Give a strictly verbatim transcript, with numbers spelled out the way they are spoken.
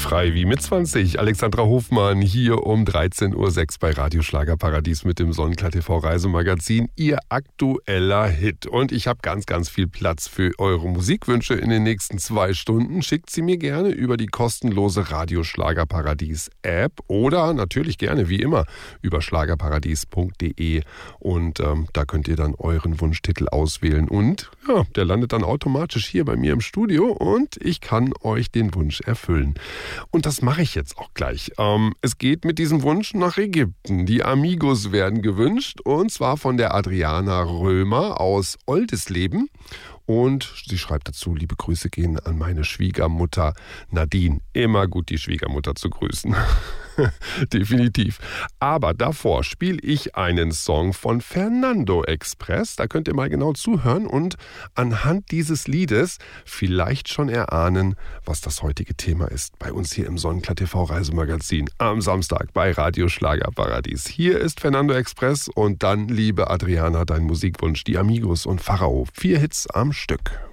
Frei wie mit zwanzig. Alexandra Hofmann hier um dreizehn Uhr sechs bei Radio Schlagerparadies mit dem Sonnenklar T V Reisemagazin. Ihr aktueller Hit. Und ich habe ganz, ganz viel Platz für eure Musikwünsche in den nächsten zwei Stunden. Schickt sie mir gerne über die kostenlose Radio Schlagerparadies App oder natürlich gerne wie immer über schlagerparadies punkt de. Und ähm, da könnt ihr dann euren Wunschtitel auswählen. Und ja, der landet dann automatisch hier bei mir im Studio und ich kann euch den Wunsch erfüllen. Und das mache ich jetzt auch gleich. Ähm, es geht mit diesem Wunsch nach Ägypten. Die Amigos werden gewünscht und zwar von der Adriana Römer aus Oldisleben. Und sie schreibt dazu, liebe Grüße gehen an meine Schwiegermutter Nadine. Immer gut, die Schwiegermutter zu grüßen. Definitiv. Aber davor spiele ich einen Song von Fernando Express. Da könnt ihr mal genau zuhören und anhand dieses Liedes vielleicht schon erahnen, was das heutige Thema ist. Bei uns hier im Sonnenklar T V Reisemagazin am Samstag bei Radio Schlagerparadies. Hier ist Fernando Express und dann, liebe Adriana, dein Musikwunsch, die Amigos und Pharao. Vier Hits am Stück.